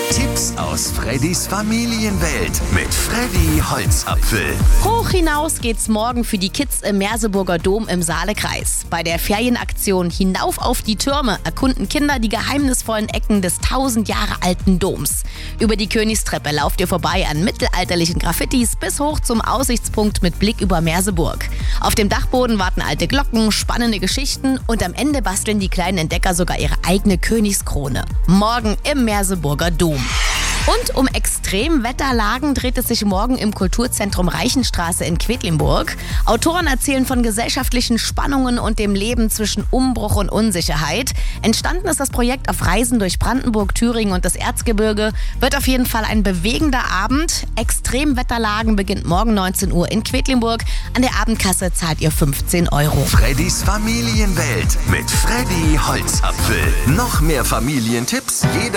Tipps aus Freddys Familienwelt mit Freddy Holzapfel. Hoch hinaus geht's morgen für die Kids im Merseburger Dom im Saalekreis. Bei der Ferienaktion Hinauf auf die Türme erkunden Kinder die geheimnisvollen Ecken des 1000 Jahre alten Doms. Über die Königstreppe lauft ihr vorbei an mittelalterlichen Graffitis bis hoch zum Aussichtspunkt mit Blick über Merseburg. Auf dem Dachboden warten alte Glocken, spannende Geschichten und am Ende basteln die kleinen Entdecker sogar ihre eigene Königskrone. Morgen im Merseburger Dom. Und um Extremwetterlagen dreht es sich morgen im Kulturzentrum Reichenstraße in Quedlinburg. Autoren erzählen von gesellschaftlichen Spannungen und dem Leben zwischen Umbruch und Unsicherheit. Entstanden ist das Projekt auf Reisen durch Brandenburg, Thüringen und das Erzgebirge. Wird auf jeden Fall ein bewegender Abend. Extremwetterlagen beginnt morgen 19 Uhr in Quedlinburg. An der Abendkasse zahlt ihr 15 €. Freddys Familienwelt mit Freddy Holzapfel. Noch mehr Familientipps